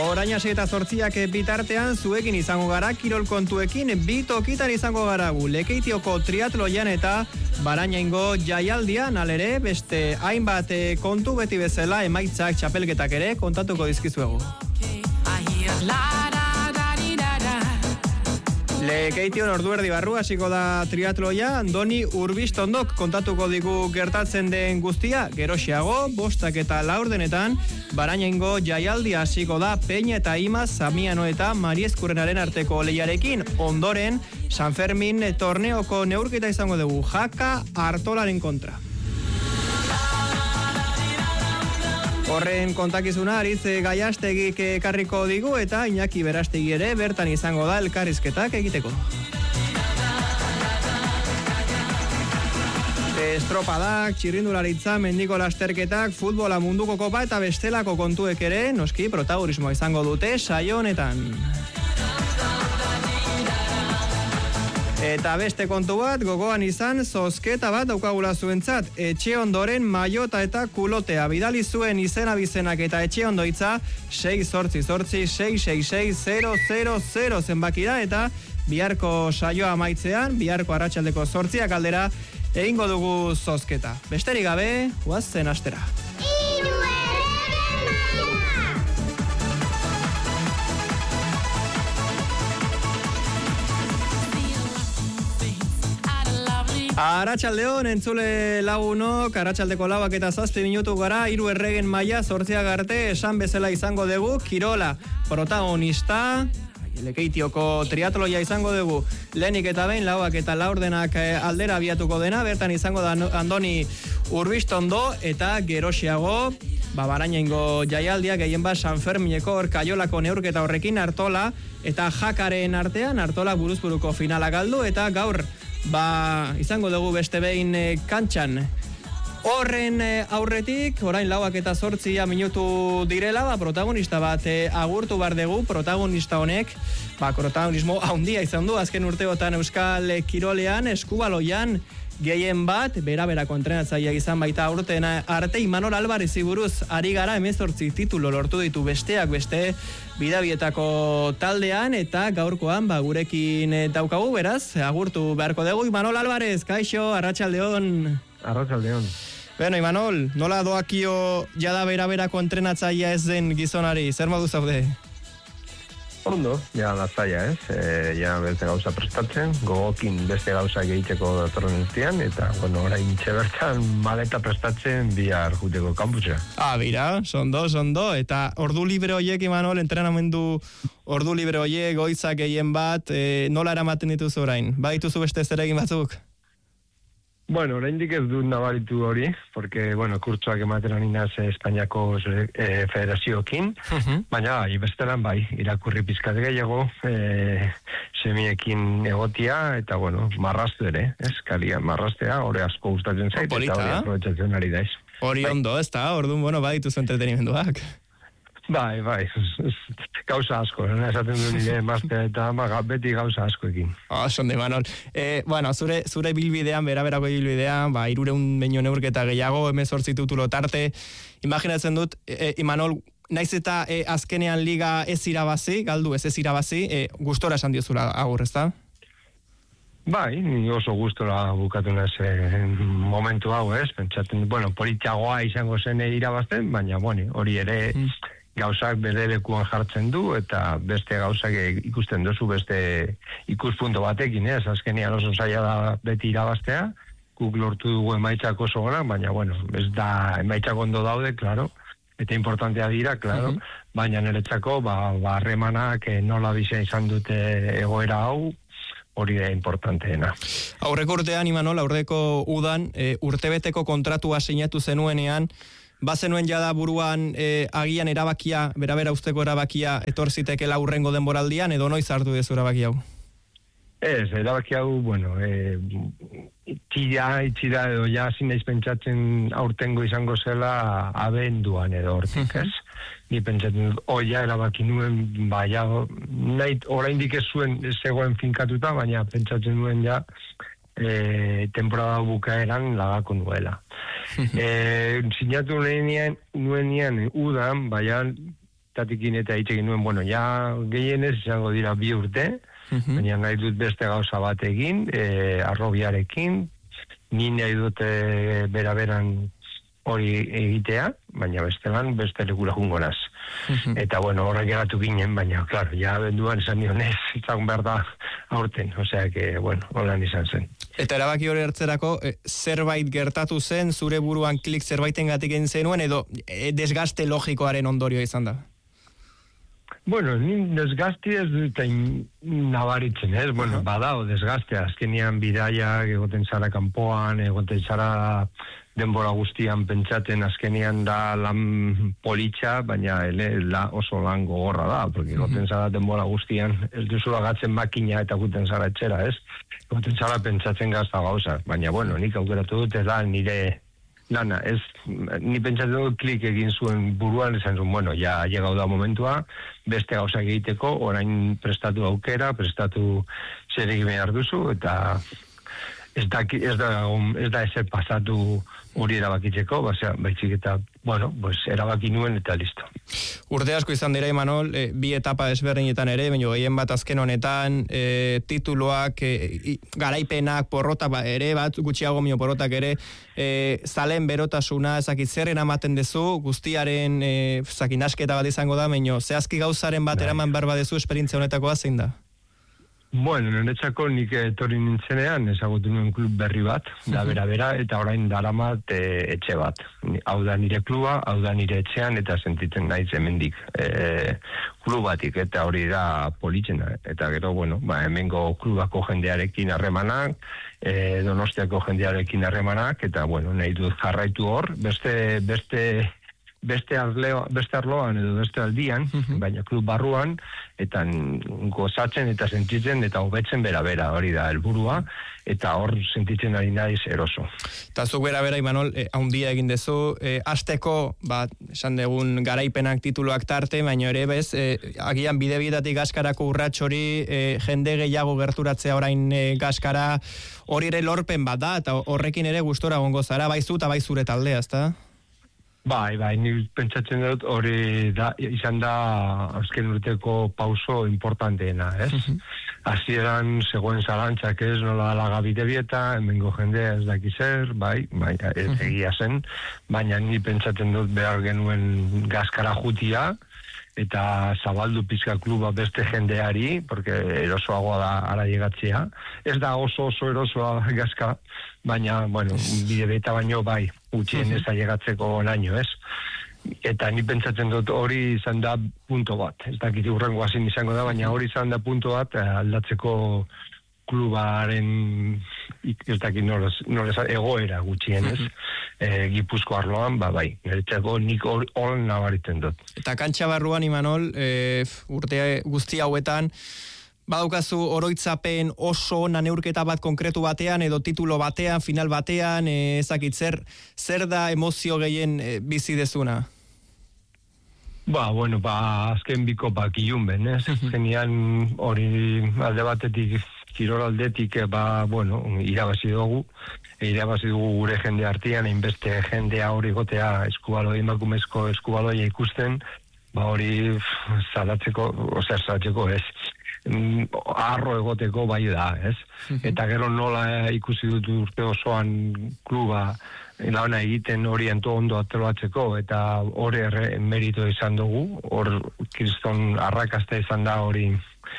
Orain 6:08 bitartean zuekin izango gara kirol kontuekin, bi tokitan izango gara gu. Lekeitioko triatloian eta Barañaingo jaialdian, alere beste hainbat kontu beti bezala emaitzak txapelketak ere kontatuko dizkizuegu. Lekeition orduerdi barru hasiko da triatloia, Andoni Urbistondok kontatuko digu gertatzen den guztia, geroxeago, 5:04 Barañaingo jaialdia hasiko da Peña eta Imaz, Samiano eta Mariezkurrenaren arteko lehiarekin, ondoren San Fermin torneoko neurketa izango dugu, Jaka Artolaren kontra. Horren kontakizuna Aritz Gaiastegik ekarriko digu eta Iñaki Berastegi ere bertan izango da elkarrizketak egiteko. Estropadak, txirrindularitza, mendiko lasterketak, futbola munduko kopa eta bestelako kontuek ere, noski protagonismoa izango dute saio honetan. Eta beste kontu bat, gogoan izan, zozketa bat daukagula zuentzat. Etxe ondoren maiota eta kulotea. Bidali zuen izena bizenak eta etxe ondoitza 688-666-000 zenbakira eta biharko saioa amaitzean, biharko arratsaldeko 8 aldera, egingo dugu zozketa. Besterik gabe, guazen astera. Arratsaldeon entzule lagunok, arratsaldeko 4:07 minutu gara, 3 erregen maila 8 arte esan bezala izango dugu, kirola protagonista, Lekeitioko triatloia izango dugu, lehenik eta behin 4:04 aldera abiatuko dena, bertan izango da Andoni Urbistondo eta geroxeago, Barañaingo jaialdia gehien bat San Fermineko Kaiolako neurketa horrekin Artola eta Jakaren artean, Artola buruzburuko finala galdu eta gaur izango dugu beste behin kantxan. Horren aurretik, orain 4:08 minutu direla, protagonista bat agurtu bar dugu, protagonista honek, protagonismo handia izan du, azken urteotan Euskal Kirolean, eskubaloian, gehien bat, bera-berako entrenatzailea izan baita urteen arte, Imanol Alvarezi buruz ari gara, 18 titulo lortu ditu besteak beste bidabietako taldean, eta gaurkoan gurekin daukagu, beraz, agurtu beharko dugu. Imanol Alvarez, kaixo, arratsaldeon. Arratsaldeon. Beno, Imanol, nola doakio jada bera-berako entrenatzailea ez den gizonari, zer modu zaude? Ondo, ja lasaia ez, ja beste gauza prestatzen, gogokin beste gauzak egiteko datorren urtean, eta, bueno, orain bertan maleta prestatzen bihar juteko kampusea. Bira, sondo, eta ordu libre horiek, Imanol, entrenamendu ordu libre horiek, goizak gehien bat, nola eramaten dituzu orain? Badituzu beste zeregin batzuk? Bueno, oraindik ez dut nabaritu hori, porque, bueno, kurtsoak ematen aninaz Espainiako federazioekin, baina bestelan irakurri pizkat gehiago, semiekin egotia, eta, bueno, marraztu ere, kalia marraztea, hori asko gustatzen zait, eta hori aprobetxatzen ari daiz. Hori ondo, ez da, orduan, bueno, badituzu entretenimenduak. Bai, gauza asko, esaten du nire emaztea eta beti gauza askoekin. Sonde, Manol. Bueno, zure bilbidean, bera-berako bilbidean, 300 baino neurketa gehiago, 18 titulo tarte. Imaginatzen dut, Imanol, naiz eta azkenean liga ez irabazi, galdu ez irabazi, gustora esan diozula agur, ez da? Bai, ni oso gustora bukatu naiz momentu hau, ez? Pentsatzen, bueno, politiagoa izango zen irabazten, baina, bueno, hori ere gauzak bere lekuan jartzen du, eta beste gauzak ikusten duzu beste ikuspunto batekin, ez? Azkenean oso zaila da beti irabaztea, guk lortu dugu emaitzak oso gona, baina, bueno, ez da emaitzak ondo daude, klaro, eta importantea dira, klaro, baina niretzako, harremanak nola bizi izan dute egoera hau, hori da importanteena. Aurreko urtean, Imanol, aurreko udan, urtebeteko kontratua sinatu zenuenean, bazenuen jada buruan agian erabakia, bera usteko erabakia etorzitekela hurrengo denboraldian, edo noiz hartu dezu erabaki hau? Ez, erabaki hau, bueno, itxida edo ja zinaiz pentsatzen aurtengo izango zela abenduan edo hortik, ez? Ni pentsatzen dut, ja erabaki nuen, ja, oraindik ez zuen zegoen finkatuta, baina pentsatzen nuen ja temporada bukaeran lagako nuela. Sinatu nuenean udan, baina tatikin eta hitzekin nuen, bueno, ja gehienez izango dira 2 urte, baina nahi dut beste gauza bat egin, arrobiarekin, ni nahi dut beraberan hori egitea, baina beste lekura jungo naz. Eta, bueno, horrek geratu ginen, baina, klaro, ja benduan esan nionez, izan behar da aurten, osea, que, bueno, holan izan zen. Eta erabaki hori hartzerako, zerbait gertatu zen, zure buruan klik zerbaiten gatik egin zenuen, edo desgaste logikoaren ondorio izan da? Bueno, ni desgasti ez dut nabaritzen, ez? Bueno, badao desgaste, azkenian bidaia, egoten zara kanpoan, egoten zara denbora guztian pentsaten, azkenian da lan politxa, baina oso lan gogorra da, porque egoten zara denbora guztian, ez duzu agatzen makina eta guten zara etxera, ez? Egoten zara pentsatzen gazta gauza, baina, bueno, nik aukeratu dut ez da nire lana, ez, ni pentsatzen dut klik egin zuen buruan, esan zuen, bueno, ja llegau da momentua, beste gauzak egiteko, orain prestatu aukera, prestatu zer egin behar duzu, eta ez da ezer pasatu hori erabakitzeko, baizik eta, bueno, pues erabaki nuen eta listo. Urte asko izan dira, Imanol, 2 etapa ezberdinetan ere, baina gehien bat azken honetan, tituluak, garaipenak, porrota ere, bat gutxiago mio porrotak ere, zalen berotasuna, ezakit zerren amaten dezu, guztiaren nasketa bat izango da, baina zehazki gauzaren bat eraman behar badezu esperientzia honetakoa zein da? Bueno, niretzako nik etorri nintzenean ezagutu nuen klub berri bat, da bera, eta orain daramat etxe bat. Hau da nire kluba, hau da nire etxean, eta sentitzen naiz hemendik klubatik, eta hori da politxena. Eta gero, bueno, hemengo klubako jendearekin harremanak, Donostiako jendearekin harremanak, eta, bueno, nahi dut jarraitu hor, beste arloan edo beste aldian, baina klub barruan, eta gozatzen eta sentitzen eta hobetzen bera, hori da helburua, eta hor sentitzen ari naiz eroso. Eta zuk bera, Imanol, haundia egin dezu, hasteko, esan degun garaipenak tituluak tarte, baina ere bez, agian bide-bidatik gaskarako urrats hori, jende gehiago gerturatzea orain gaskara, hori ere lorpen bat da, eta horrekin ere gustora gongo zara, bai zu eta bai zure taldea, ezta? Bai, ni pentsatzen dut hori izan da azken urteko pauso importanteena, ez? Hasieran zegoen zalantzak ez, nola dala bide-bieta, hemengo jendea ez daki zer, bai, ez egia zen, baina ni pentsatzen dut behar genuen gaskara jutia, eta zabaldu pizka kluba beste jendeari, porque erosoagoa da ara llegatzea. Ez da oso erosoa gaska, baina, bueno, bide-bieta baino bai, utxien ez da llegatzeko naino, ez? Eta ni pentsatzen dut hori izan da punto bat. Ez dakit urrengo hazin izango da, baina hori izan da punto bat aldatzeko klubaren ez dakit nolez egoera gutxien, ez? Gipuzko arloan, bai, niretzako nik holan nabaritzen dut. Eta kantxa barruan, Imanol, urte guzti hauetan, badaukazu oroitzapen oso ona neurketa bat konkretu batean, edo titulo batean, final batean, ezakit zer da emozio gehien bizi dezuna? Bueno, azken bikopak ilun ben, ez? Genian hori alde batetik, kirol aldetik, irabazi dugu gure jende artean, hainbeste jendea hori gotea emakumezko eskubaloia ikusten, hori salatzeko ez. Arro egoteko bai da, ez? Eta gero nola ikusi dut urte osoan kluba launa egiten hori ondo ateratzeko, eta hori merito izan dugu, hor kriston arrakasta izan da hori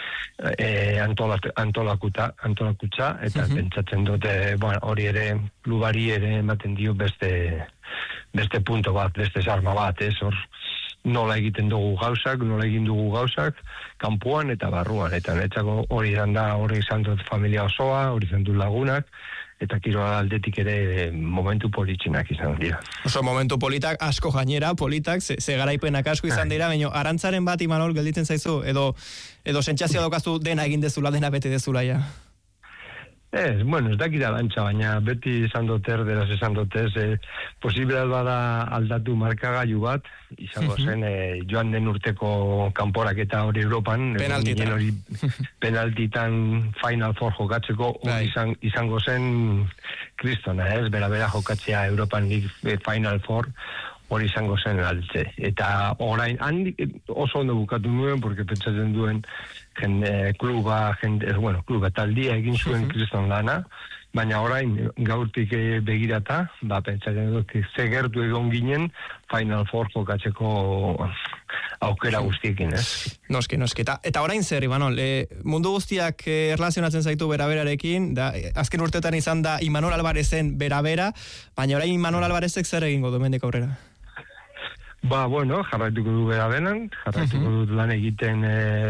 antolakutza, eta pentsatzen dute, hori ere klubari ere ematen dio beste punto bat, beste sarma bat, ez hor nola egiten dugu gauzak, nola egin dugu gauzak, kanpoan eta barruan, eta netzako hori izan dut familia osoa, hori izan dut lagunak, eta kirola aldetik ere momentu politxenak izan dira. Oso momentu politak, asko gainera, politak, ze garaipenak asko izan dira, baina arantzaren bat, Imanol, gelditzen zaizu, edo sentsazioa daukazu dena egin dezula, dena bete dezula, ja? Ez dakit alantza, baina beti izan dut erderaz izan dut ez, posible bada aldatu markagailu bat, izango zen joan den urteko kanporaketa hori Europan, penaltitan Final Four jokatzeko, izango zen kristona, ez, bera jokatzea Europan League Final Four, hori izango zen altze. Eta orain, handik oso ondo bukatu nuen, porque pentsatzen duen kluba taldia egin zuen kriston lana, baina orain gaurtik begirata, pentsatzen dut, ze gertu egon ginen Final Four jokatzeko aukera guztiekin, ez? Noski. Eta orain zer, Imanol, mundu guztiak erlazionatzen zaitu beraberarekin, azken urteetan izan da Imanol Alvarezen berabera, baina orain Imanol Alvarezek zer egingo du mendik aurrera? Jarraituko du beraberan, jarraituko dut lan egiten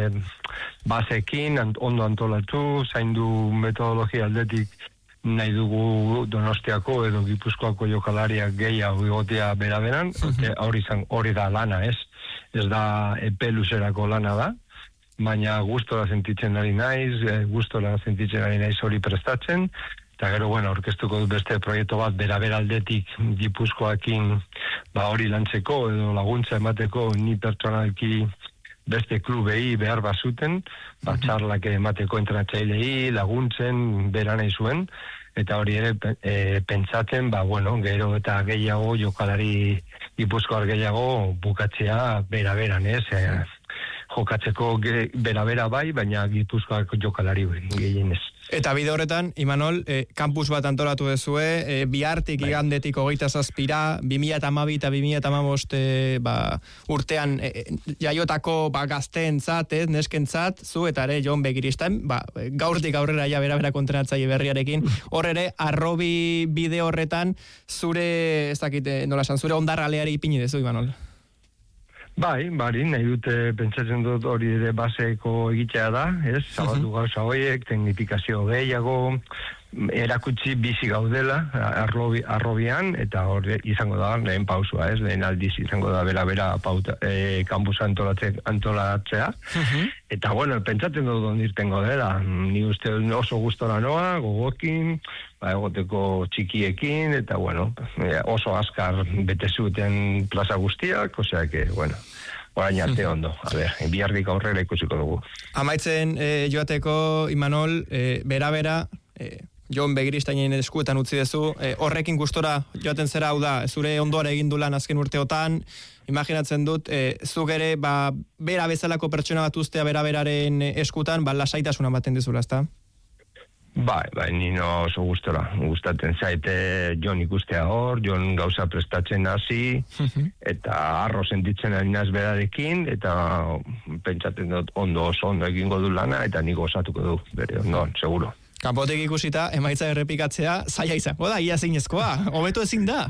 basekin, ondo antolatu, zaindu metodologia aldetik nahi dugu Donostiako edo Gipuzkoako jokalariak gehiago egotea beraberan, hori da lana, ez? Ez da epe luzerako lana da, baina gustora sentitzen ari naiz, hori prestatzen, eta gero, orkestuko dut beste proiektu bat beraberaldetik Gipuzkoakin hori lantzeko edo laguntza emateko ni pertsonalki beste klubei behar bazuten, txarlak emateko entrenatzailei, laguntzen, bera nahi zuen, eta hori ere pentsatzen, gero eta gehiago, jokalari Gipuzkoar gehiago bukatzea beraberan, ez? Jokatzeko bera bai, baina Gipuzkoako jokalari gehienez. Eta bide horretan, Imanol, kampus bat antolatu dezue, bihartik igandetik 27 2012 eta 2015 urtean jaiotako gazteentzat, neskentzat, zu eta ere Jon Begiristain, gaurtik aurrera ja bera kontrenatzaile berriarekin, hor ere, arrobi bide horretan, zure, ez dakit, nola esan, zure ondarraleari ipini dezu, Imanol. Nahi dute pentsatzen dut hori ere baseko egitea da, ez? Zabaldu gauza horiek, teknifikazio gehiago, erakutsi bizi gaudela arrobian, eta hori izango da lehen pausua, ez? Lehen aldiz izango da bera kampusa antolatzea. Eta pentsatzen dut ondirtengo dela, ni uste oso gustora noa, gogokin, egoteko txikiekin, eta oso azkar bete zuten plaza guztiak, osea que, orain arte ondo. Biharrik aurrera ikusiko dugu. Amaitzen joateko, Imanol, bera, Jon Begiristainen eskuetan utzi dezu, horrekin gustora joaten zera, hau da, zure ondoare egin du lan azken urteotan, imaginatzen dut, zuk ere, bera bezalako pertsona bat ustea beraren eskutan, lasaitasuna baten dizula, ezta? Nino oso gustatzen zaite Jon ikustea hor, Jon gauza prestatzen hasi, eta arro sentitzen ari naz berarekin, eta pentsatzen dut oso ondo egingo du lana, eta nik gozatuko du, bere ondoan, seguro. Kanpotik ikusita, emaitza errepikatzea, zaila izango da, ia zinezkoa, hobeto ezin da.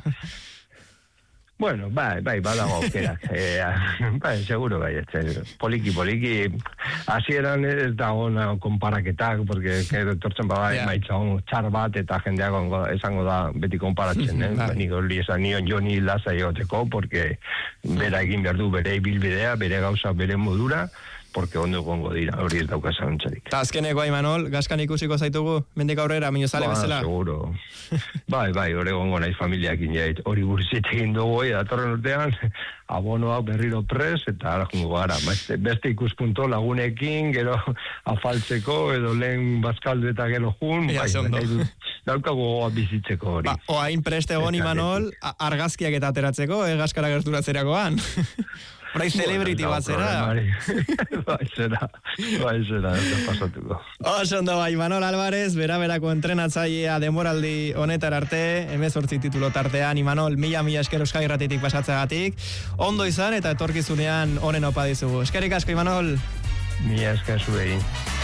Badago aukerak. Seguro, poliki. Hasieran ez da ona konparaketak, porque etortzen maitza txar bat, eta jendeak esango da beti konparatzen, nik hori esan nion Joni lasa egoteko, porque bera egin behar du bere ibilbidea, bere gauza, bere modura, porque ondo gongo dira, hori ez dauka zauntzarik. Ta azkeneko, Imanol, gaskan ikusiko zaitugu, mendik aurrera, minozale bezala? Seguro. Hori gongo nahi familiakin jait, hori burzit egin dugu, datorren urtean, abonoak berriro pres, eta ara jungo gara, beste ikuspunto lagunekin, gero afaltzeko, edo lehen bazkaldu eta gero jun, daukago gogoa bizitzeko hori. Oain preste egon, Imanol, argazkiak eta ateratzeko, gaskara gerturatzerakoan. Horai celebrity bat zera. Zera, ez pasatuko. Ondo, Imanol Alvarez, berako entrenatzailea demoraldi honetar arte, 18 titulo tartean, Imanol, mila esker Euskadi Irratitik pasatzeagatik, ondo izan eta etorkizunean honen opa dizugu. Eskerrik asko, Imanol. Mila esker zuei.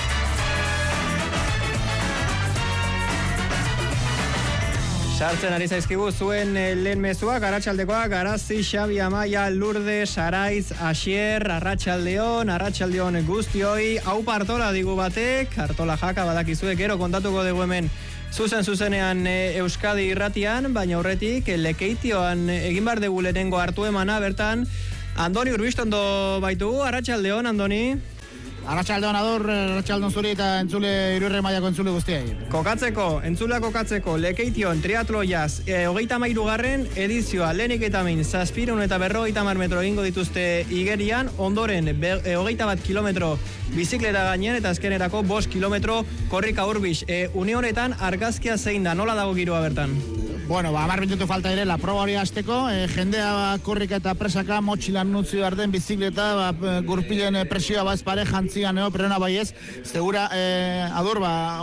Sartzen ari zaizkigu zuen lehen mezuak, arratsaldekoak, Garazi, Xabi, Amaia, Lourdes, Araiz, Asier, arratsaldeon guztioi, hau partola digu batek, Artola jaka badakizue, gero kontatuko dugu hemen zuzenean Euskadi Irratian, baina horretik Lekeitioan egin behar dugu lehenengo hartu emana, bertan, Andoni Urbistondo baitugu, arratsaldeon, Andoni. Arratsaldeon Ador, arratsaldeon zuri eta entzule Irurre mailako entzule guztiei. Entzulea kokatzeko, Lekeition triatloiaz, 33. edizioa, lehenik eta min, 700 eta 50 metro egingo dituzte igerian, ondoren 21 kilometro bizikleta gainean eta azkenerako 5 kilometro korrika urbix. Une honetan argazkia zein da, nola dago giroa bertan? Bueno, 10 minutu falta direla proba hori hasteko, jendea korrika eta presaka motxilan nutzi behar den bizikleta, gurpilen presioa bazpare jantzian neoprena bai ez, segura, adur,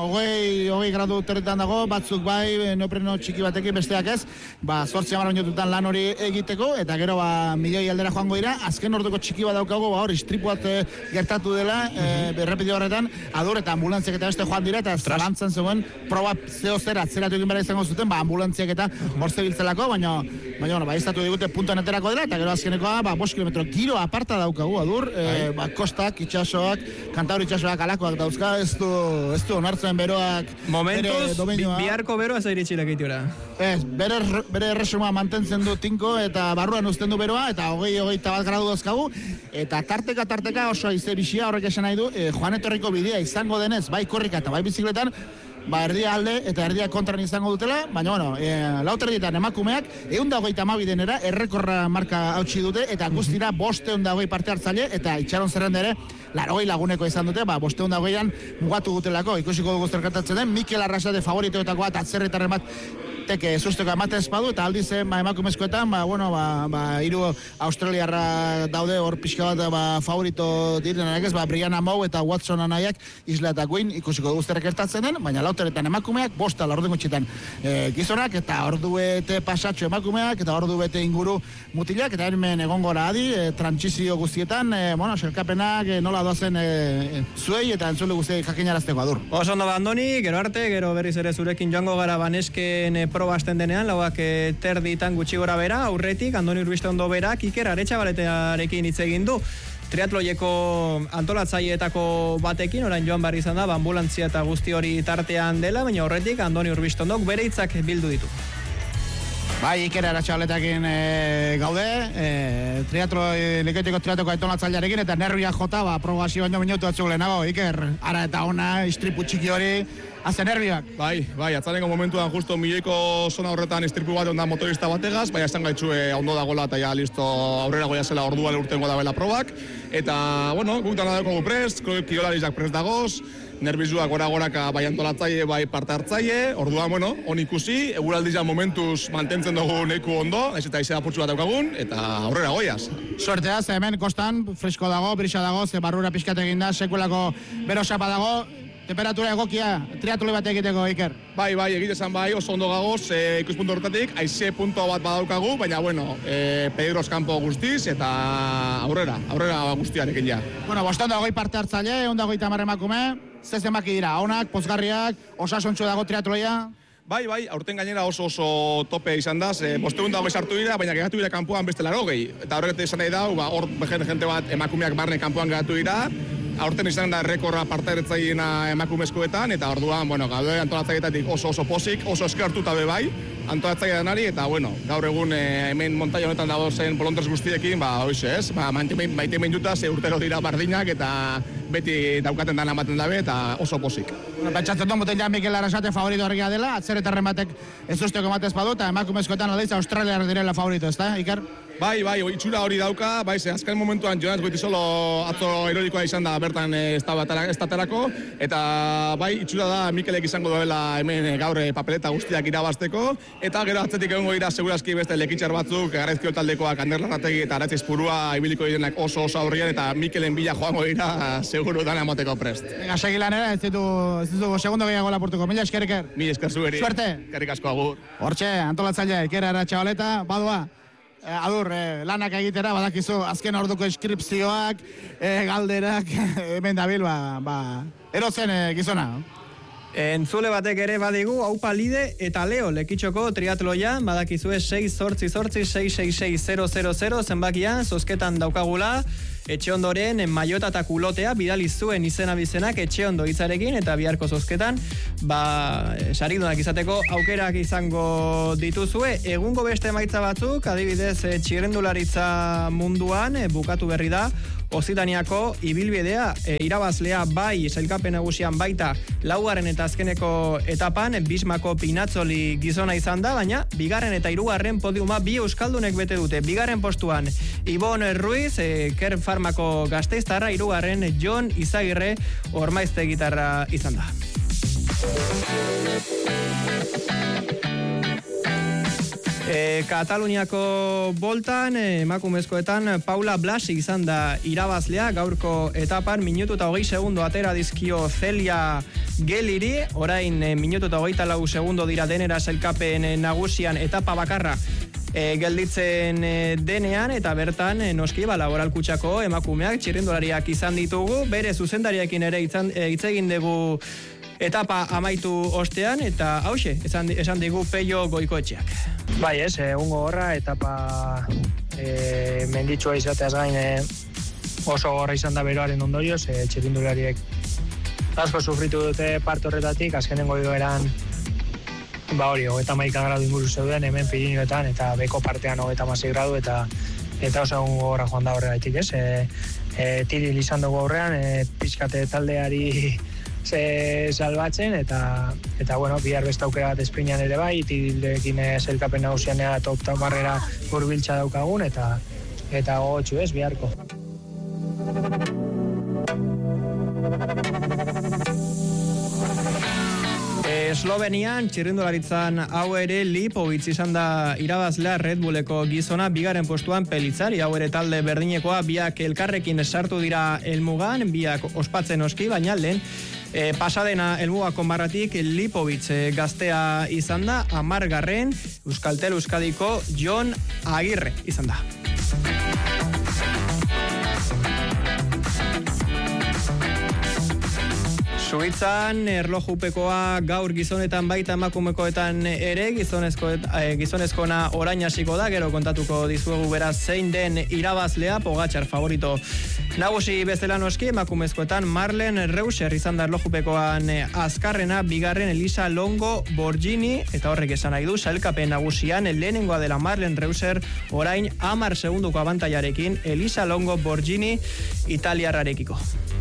20 gradu terretan dago, batzuk bai, neopreno txiki batekin besteak ez, 8-10 minututan lan hori egiteko, eta gero milioi aldera joango dira, azken orduko txiki bat daukago, hor, istripu bat gertatu dela, errepide horretan, adur, eta ambulantziak eta beste joan dira, eta zalantzan zegoen, proba zehozera, atzeratu egin behar izango zuten, ambulantziak eta horze biltzelako, baina iztatu digute puntuan eterako dela, eta gero azkenekoa, 5 kilometro, giro aparta daukagu, adur, kostak, itxasoak, kantaur itxasoak, alakoak dauzka, ez du onartzen beroak. Momentuz, biharko beroa zairitxilak itiora. Ez, bere erresuma mantentzen du tinko, eta barruan uzten du beroa, eta 20-21 gradu dauzkagu, eta tarteka oso aize bixia horrek esan nahi du, joan etorriko bidea izango denez, bai korrika eta bai bizikletan, erdia alde eta erdia kontran izango dutela, baina, lauterdietan emakumeak, 122 denera, errekorra marka hautsi dute, eta guztira 520 parte hartzaile, eta itxaron zerrenda ere, 80 laguneko izan dute, 520an mugatu dutelako, ikusiko dugu zerkatatzen den, Mikel Arrasate favoritoetako bat, atzerritarren bat, susteko ematen espadu, eta aldiz emakumezkoetan, hiru australiarra daude hor pixka bat favorito direnak ez, Brianna Moe eta Watson anaiak Isla eta Queen ikusiko dugu zer gertatzen den, baina lauteretan emakumeak, 5 ordu gutxitan gizonak, eta ordu bete pasatxo emakumeak, eta ordu bete inguru mutilak, eta hemen egongora adi, trantsizio guztietan, selkapenak nola doazen zuei, eta entzule guztiei jakinarazteko adur. Oso ondo Andoni, gero arte, gero berriz ere zurekin joango gara Banesken proba hasten denean, lauak terditan gutxi gora bera, aurretik, Andoni Urbiste ondo berak, Iker Aretxabaletearekin hitz egin du. Triatloieko antolatzaileetako batekin, orain joan behar izan da, ambulantzia eta guzti hori tartean dela, baina horretik Andoni Urbiste ondok bere hitzak bildu ditu. Bai, Iker Aretxabaletakin gaude, lekeitiko triatloko antolatzailearekin, eta nerviak jota, probazio baino minutu batzuk lehenago, Iker, ara eta ona, istripu txiki hori, haze nerviak. Bai, atzaneko momentuan justo milioiko zona horretan istripu bat ondan motorista bategaz, baina esan gaitxue ondo dagoela eta ja listo aurrera goia zela orduan urtengo da bela probak. Eta, guk dana dago prest, kirolarizak prest dagoz, nervizuak gora-goraka bai antolatzaile, bai parte hartzaile, orduan, on ikusi, eguraldizan momentuz mantentzen dugu neku ondo, ez eta izea putxu bat daukagun, eta aurrera goiaz. Suertea, ze hemen kostan, fresko dago, brisa dago, ze barrura pixkat eginda, sekulako berosapa dago, temperatura egokia, triatloi bat egiteko, Iker. Bai, egitezan bai, oso ondo gagoz, ikuspuntu horretatik, aize punto bat badaukagu, baina, Pedroz kanpo guztiz, eta aurrera guztiarekin ja. 520 parte hartzaile, 150 emakume, ze zenbaki dira, onak, pozgarriak, osasontxo dago triatloia? Bai, aurten gainera oso tope izan da, 520 sartu dira, baina geratu dira kanpoan beste 80. Eta horregatik izan nahi da, hor jente bat emakumeak barne kanpoan geratu dira, aurten izan da errekorra parte hartzaileena emakumezkoetan, eta orduan, gaude antolatzaileetatik oso pozik, oso eskertuta be bai, antolatzaile denari, eta gaur egun hemen montaia honetan dago zen bolontres guztiekin, hoize ez, maite minuta, ze urtero dira bardinak, eta beti daukaten dana ematen dabe, eta oso pozik. Pentsatzen duen boten ja Mikel Arrasate favorito horregia dela, atzerretarren batek ez usteko matez badu, eta emakumezkoetan aldiz Australiar direla favorito, ez da, Iker? Bai, itxura hori dauka, ze azken momentuan Jonas Goitisolo atzo erorikoa izan da bertan estaterako, eta bai, itxura da Mikelek izango duela hemen gaur papeleta guztiak irabazteko, eta gero atzetik egongo dira segurazki beste lekitxar batzuk, Garraizkio taldekoak, Ander Larrategi eta Aratxe Izpurua ibiliko direnak oso aurrian, eta Mikelen bila joango dira seguru dana emateko prest. Venga, segilan ere, ez ditu segundo gehiago lapurtuko. Mila esker, Iker. Mila esker zueri. Suerte. Eskerrik asko agur. Hortxe, antolatzailea, Iker Aretxabaleta, badua. Adur, lanak egitera, badakizu, azken orduko inskripzioak, galderak, hemen dabil, erotzen gizona. Entzule batek ere badigu, Aupa Lide eta Leo lekitxoko triatloia, badakizue 6-8-6-6-6-0-0-0 zenbakia, zozketan daukagula, Etxeondoren maiota eta kulotea bidali zuen izena-bizenak Etxeondo hitzarekin, eta biharko zozketan saridunak izateko aukerak izango dituzue. Egungo beste emaitza batzuk, adibidez txirrendularitza munduan bukatu berri da Okzitaniako ibilbidea, irabazlea bai sailkapen nagusian baita laugarren eta azkeneko etapan Bismako Pinatzoli gizona izan da, baina bigarren eta hirugarren podiuma bi euskaldunek bete dute. Bigarren postuan Ibon Ruiz, Ker Farmako Gasteiztarra, hirugarren Jon Izagirre Ormaizte gitarra izan da. Kataluniako boltan, emakumezkoetan Paula Blasi izan da irabazlea gaurko etapan, minutu eta 20 segundo atera dizkio Celia Geliri, orain minutu eta 24 segundo dira denera sailkapen nagusian etapa bakarra gelditzen denean, eta bertan noski laboral kutsako emakumeak txirrindulariak izan ditugu, bere zuzendariekin ere hitz egin dugu etapa amaitu ostean, eta hauxe, esan digu Peio Goikoetxeak. Bai ez, egungo horra, etapa menditsua izateaz gain oso gorra izan da beroaren ondorioz, txirrindulariek asko sufritu dute parte horretatik, azkenengo igoeran hori, 31 gradu inguru zeuden, hemen Pirinioetan, eta beko partean 36 gradu, eta oso egungo horra joan da horregaitik, ez? Tiril izan dugu aurrean, pixkate taldeari salbatzen, eta bueno, bihar beste aukera bat esprinan ere bai, Tirilekin sailkapen nagusianea top 10 hurbiltza daukagun, eta gogotsu ez, biharko. Eslovenian, txirrindularitzan hau ere Lipovic izan da irabazlea, Red Bulleko gizona, bigarren postuan Pelitzari, hau ere talde berdinekoa, biak elkarrekin sartu dira helmugan, biak ospatzen oski, baina lehen pasadena helmugako marratik Lipovic gaztea izan da, 10. Euskaltel Euskadiko Jon Agirre izan da. Suitzan, erlojupekoa gaur gizonetan baita emakumekoetan ere, gizonezkona orain hasiko da, gero kontatuko dizuegu beraz zein den irabazlea, Pogačar favorito nagusi bezala noski, emakumezkoetan Marlen Reusser izan da erlojupekoan azkarrena, bigarren Elisa Longo Borgini, eta horrek esan nahi du, sailkapen nagusian lehenengoa dela Marlen Reusser, orain 10 segundoko abantailarekin Elisa Longo Borgini italiarrarekiko.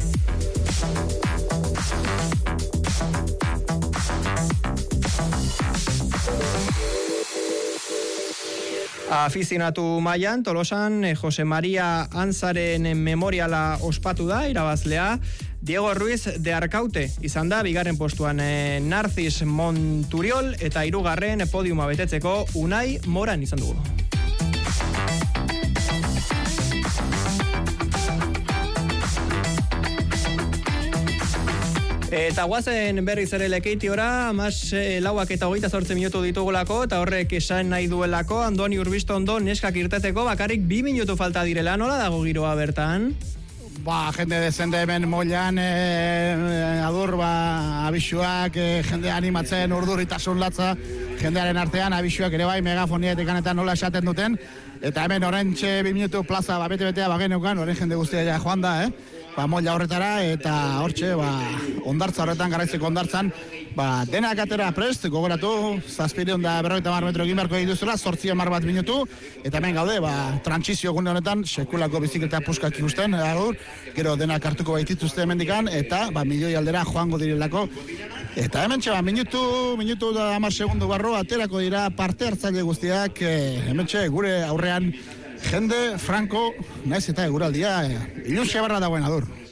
Afizionatu mailan, Tolosan Jose Maria Anzaren memoriala ospatu da, irabazlea Diego Ruiz de Arkaute izan da, bigarren postuan Narcis Monturiol, eta 3. podiuma betetzeko Unai Moran izan dugu. Eta guazen berriz ere Lekeitiora, 4:08 minutu ditugulako, eta horrek esan nahi duelako, Andoni Urbisto ondo neskak irteteko, bakarrik 2 minutu falta direla, nola dago giroa bertan? Jende dezende hemen moilan, adur, abisuak, jende animatzen, urduritasun latza, jendearen artean, abisuak ere bai, megafonietik eta nola esaten duten, eta hemen orentxe 2 minutu plaza, bete-betea bageneukan, oren jende guztia ja joan da, moila horretara, eta hortxe, ondartza horretan, garaitzeko ondartzan, denak atera prest, gogoratu, 750 metro egin beharko dituzula, 8 minutu, eta hemen gaude, trantsizio gune honetan, sekulako bizikleta puskak ikusten, gero denak hartuko baitituzte hemendikan, eta milioi aldera joango direlako, eta hemen txe, minutu da 10 segundu barro, aterako dira parte hartzaile guztiak, hemen txe, gure aurrean, jende franko, naiz eta eguraldia, ilusia barra dagoen adur.